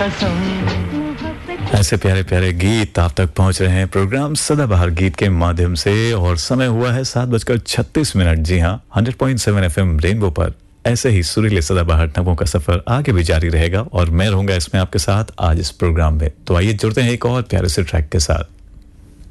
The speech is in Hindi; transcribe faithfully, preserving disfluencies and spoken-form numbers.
ऐसे प्यारे प्यारे गीत आप तक पहुंच रहे हैं प्रोग्राम सदाबहार गीत के माध्यम से और समय हुआ है सात बजकर छत्तीस मिनट। जी हाँ, hundred point seven FM rainbow पर ऐसे ही सुरीले सदाबहार नगों का सफर आगे भी जारी रहेगा और मैं रहूंगा इसमें आपके साथ आज इस प्रोग्राम में। तो आइए जुड़ते हैं एक और प्यारे से ट्रैक के साथ।